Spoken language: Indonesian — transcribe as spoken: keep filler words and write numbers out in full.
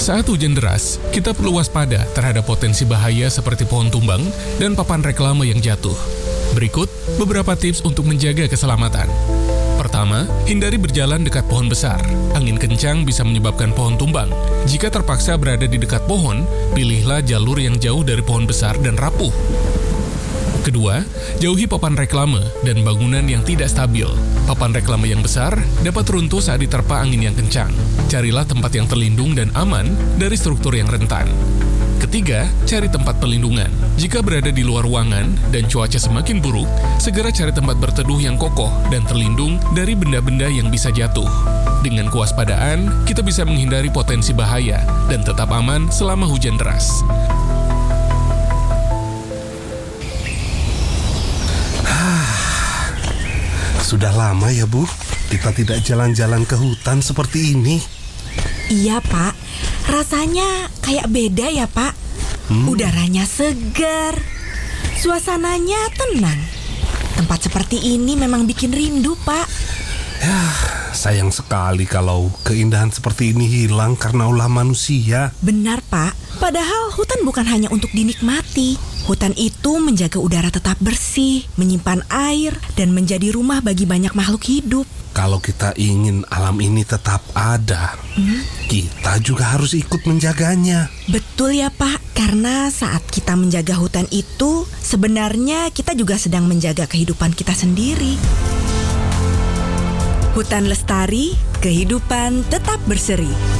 Saat hujan deras, kita perlu waspada terhadap potensi bahaya seperti pohon tumbang dan papan reklame yang jatuh. Berikut beberapa tips untuk menjaga keselamatan. Pertama, hindari berjalan dekat pohon besar. Angin kencang bisa menyebabkan pohon tumbang. Jika terpaksa berada di dekat pohon, pilihlah jalur yang jauh dari pohon besar dan rapuh. Kedua, jauhi papan reklame dan bangunan yang tidak stabil. Papan reklame yang besar dapat runtuh saat diterpa angin yang kencang. Carilah tempat yang terlindung dan aman dari struktur yang rentan. Ketiga, cari tempat perlindungan. Jika berada di luar ruangan dan cuaca semakin buruk, segera cari tempat berteduh yang kokoh dan terlindung dari benda-benda yang bisa jatuh. Dengan kewaspadaan, kita bisa menghindari potensi bahaya dan tetap aman selama hujan deras. Sudah lama ya, Bu, kita tidak jalan-jalan ke hutan seperti ini. Iya, Pak. Rasanya kayak beda ya, Pak. Hmm. Udaranya segar, suasananya tenang. Tempat seperti ini memang bikin rindu, Pak. Ya, sayang sekali kalau keindahan seperti ini hilang karena ulah manusia. Benar, Pak. Padahal hutan bukan hanya untuk dinikmati. Hutan itu menjaga udara tetap bersih, menyimpan air, dan menjadi rumah bagi banyak makhluk hidup. Kalau kita ingin alam ini tetap ada, hmm? kita juga harus ikut menjaganya. Betul ya, Pak. Karena saat kita menjaga hutan itu, sebenarnya kita juga sedang menjaga kehidupan kita sendiri. Hutan lestari, kehidupan tetap berseri.